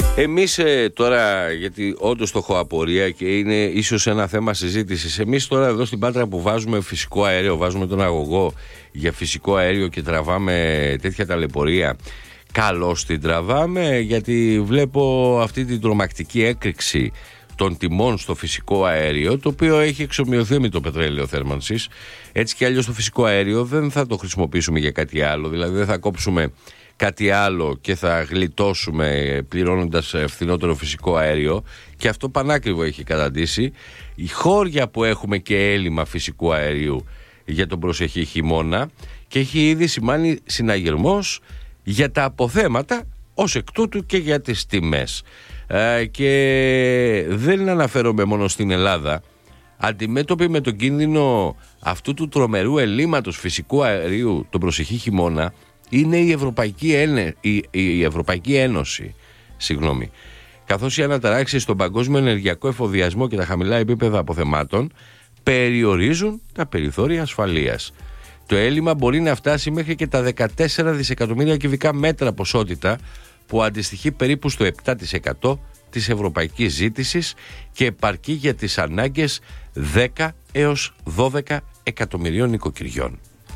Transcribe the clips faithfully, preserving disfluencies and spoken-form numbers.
Εμείς ε, τώρα, γιατί όντως το έχω απορία και είναι ίσως ένα θέμα συζήτησης, εμείς τώρα εδώ στην Πάτρα που βάζουμε φυσικό αέριο, βάζουμε τον αγωγό για φυσικό αέριο και τραβάμε τέτοια ταλαιπωρία, καλώς την τραβάμε, γιατί βλέπω αυτή την τρομακτική έκρηξη των τιμών στο φυσικό αέριο, το οποίο έχει εξομοιωθεί με το πετρέλαιο θέρμανσης. Έτσι κι αλλιώς το φυσικό αέριο δεν θα το χρησιμοποιήσουμε για κάτι άλλο, δηλαδή δεν θα κόψουμε κάτι άλλο και θα γλιτώσουμε πληρώνοντας φθηνότερο φυσικό αέριο, και αυτό πανάκριβο έχει καταντήσει. Η χώρια που έχουμε και έλλειμμα φυσικού αερίου για τον προσεχή χειμώνα, και έχει ήδη σημάνει συναγερμός για τα αποθέματα, ως εκ τούτου και για τις τιμές. Ε, και δεν αναφέρομαι μόνο στην Ελλάδα. Αντιμέτωποι με τον κίνδυνο αυτού του τρομερού ελλείμματος φυσικού αερίου τον προσεχή χειμώνα είναι η Ευρωπαϊκή, Ένε, η, η Ευρωπαϊκή Ένωση, συγγνώμη, καθώς οι αναταράξεις στον παγκόσμιο ενεργειακό εφοδιασμό και τα χαμηλά επίπεδα αποθεμάτων περιορίζουν τα περιθώρια ασφαλείας. Το έλλειμμα μπορεί να φτάσει μέχρι και τα δεκατέσσερα δισεκατομμύρια κυβικά μέτρα ποσότητα, που αντιστοιχεί περίπου στο επτά τοις εκατό της ευρωπαϊκής ζήτησης και επαρκεί για τις ανάγκες δέκα έως δώδεκα εκατομμυρίων νοικοκυριών.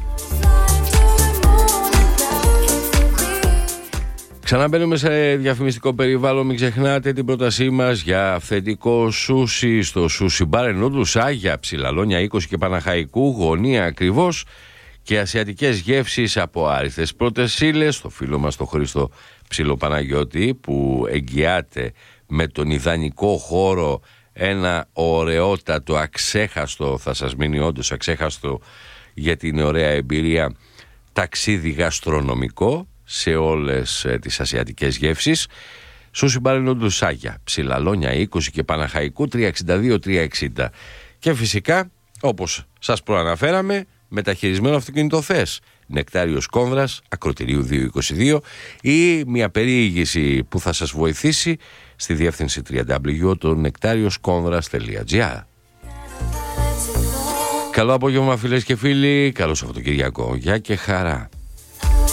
Ξαναμπαίνουμε σε διαφημιστικό περιβάλλον. Μην ξεχνάτε την πρότασή μας για αυθεντικό σούσι στο Sushi Bar and Noodles Άγια Ψηλαλόνια είκοσι και Παναχαϊκού, γωνία ακριβώς, και ασιατικές γεύσεις από άριστες πρώτες ύλες. Το φίλο μας το Χρήστο Ψιλοπαναγιώτη, που εγγυάται με τον ιδανικό χώρο ένα ωραιότατο, αξέχαστο, θα σας μείνει όντως αξέχαστο γιατί είναι ωραία εμπειρία, ταξίδι γαστρονομικό σε όλες ε, τις ασιατικές γεύσεις. Sushi Bar and Noodles Άγια Ψηλαλόνια είκοσι και Παναχαϊκού τριακόσια εξήντα δύο τριακόσια εξήντα. Και φυσικά, όπως σας προαναφέραμε, μεταχειρισμένο αυτοκινητοθές Νεκτάριος Κόνδρας, Ακροτηρίου δύο είκοσι δύο, ή μια περιήγηση που θα σας βοηθήσει στη διεύθυνση double-u double-u double-u τελεία το νεκτάριος κόνδρας τελεία τζι άρ. Καλό απόγευμα φίλες και φίλοι, καλό Σαββατοκυριακό, γεια και χαρά.